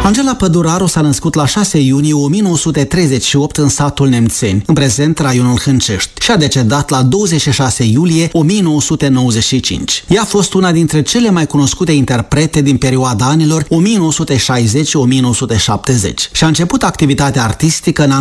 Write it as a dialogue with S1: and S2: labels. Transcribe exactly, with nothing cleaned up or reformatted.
S1: Angela Păduraru s-a născut la șase iunie o mie nouă sute treizeci și opt în satul Nemțeni, în prezent raionul Hâncești, și a decedat la douăzeci și șase iulie o mie nouă sute nouăzeci și cinci. Ea a fost una dintre cele mai cunoscute interprete din perioada anilor o mie nouă sute șaizeci - o mie nouă sute șaptezeci și a început activitatea artistică în